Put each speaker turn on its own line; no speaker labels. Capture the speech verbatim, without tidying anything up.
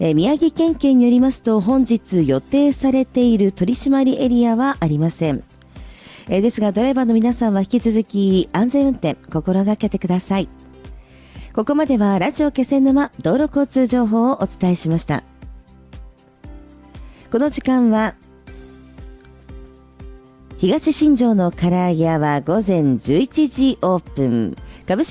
えー、宮城県警によりますと、本日予定されている取り締まりエリアはありません。えー、ですがドライバーの皆さんは引き続き安全運転心がけてください。ここまではラジオ気仙沼道路交通情報をお伝えしました。この時間は東新庄の唐揚げ屋は午前じゅういちじオープン。